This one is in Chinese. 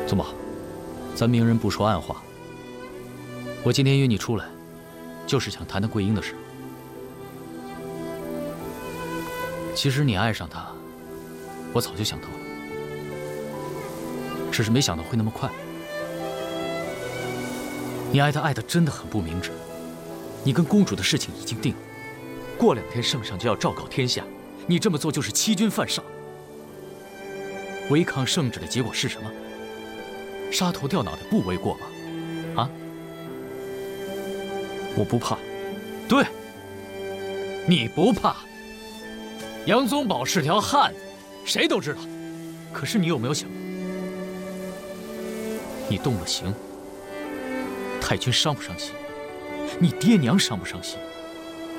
宗宝，咱明人不说暗话。我今天约你出来，就是想谈谈桂英的事。其实你爱上她，我早就想到了，只是没想到会那么快。你爱她爱得真的很不明智。你跟公主的事情已经定了，过2天圣上就要昭告天下，你这么做就是欺君犯上。违抗圣旨的结果是什么？杀头掉脑袋不为过吧？啊？我不怕。对，你不怕。杨宗保是条汉子，谁都知道。可是你有没有想过，你动了刑，太君伤不伤心？你爹娘伤不伤心？